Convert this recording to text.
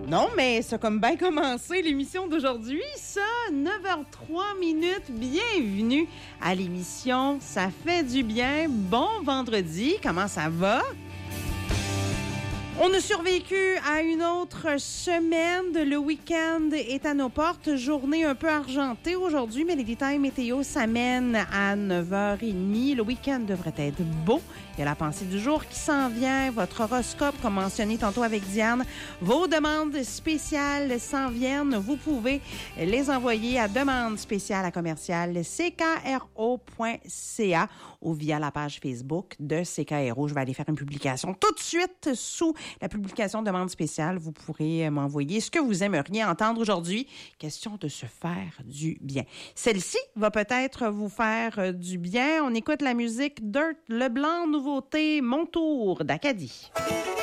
Non, mais ça a comme bien commencé l'émission d'aujourd'hui, ça, 9h03. Bienvenue à l'émission Ça fait du bien. Bon vendredi, comment ça va? On a survécu à une autre semaine. Le week-end est à nos portes. Journée un peu argentée aujourd'hui, mais les détails météo s'amènent à 9h30. Le week-end devrait être beau. Il y a la pensée du jour qui s'en vient. Votre horoscope, comme mentionné tantôt avec Diane. Vos demandes spéciales s'en viennent. Vous pouvez les envoyer à demande spéciale à commercial ckro.ca ou via la page Facebook de CKRO. Je vais aller faire une publication tout de suite sous la publication demande spéciale. Vous pourrez m'envoyer ce que vous aimeriez entendre aujourd'hui. Question de se faire du bien. Celle-ci va peut-être vous faire du bien. On écoute la musique Dirt Leblanc, nouveauté Mon Tour d'Acadie.